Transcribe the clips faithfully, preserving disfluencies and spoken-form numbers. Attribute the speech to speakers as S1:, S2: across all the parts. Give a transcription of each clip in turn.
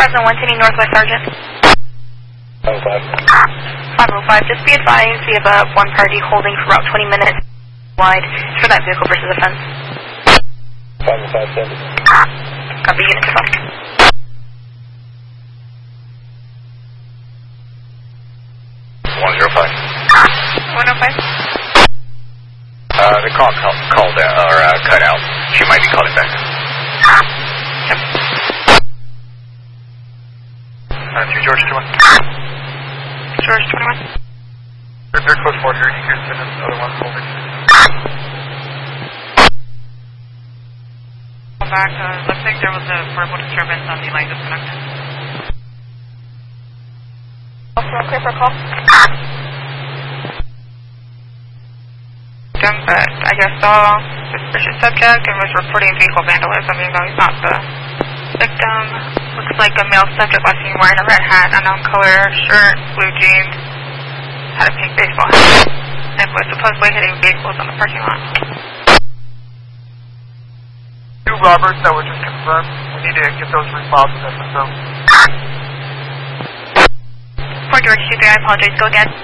S1: Fresno one ten Northwest Sergeant.
S2: five oh five.
S1: five oh five, just be advised we have uh, one party holding for about twenty minutes wide for that vehicle versus the fence.
S2: five oh five, send it.
S1: Copy, unit to phone.
S2: one oh five.
S1: one oh five.
S2: Uh, the call call called out, or uh, cut out. She might be calling back.
S1: Yep.
S2: Uh, two George two one.
S1: George twenty-one.
S2: They're, they're close forward here. You can send us another one holding.
S1: Back, uh, looks like there was a verbal disturbance on the line disconnected. Also, clear for a call? But I guess saw suspicious subject and was reporting vehicle vandalism, even though he's not the victim. Looks like a male subject was seen wearing a red hat, unknown color, shirt, blue jeans, had a pink baseball hat, and was supposedly hitting vehicles on the parking lot.
S3: Two Roberts that were just confirmed. We need to get those refiled with S S O.
S1: four George two three, I apologize. Go again.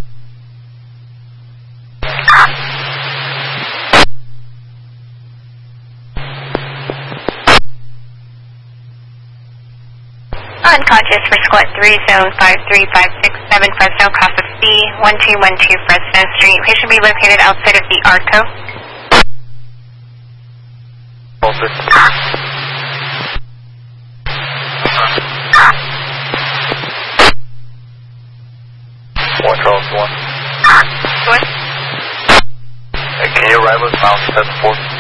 S1: Unconscious for squad three zone five three five six seven Fresno, cost of C one two one two Fresno Street. Patient be located outside of the Arco.
S2: Office. One Charles one.
S1: What?
S2: Hey, can you arrive with Mount seven four?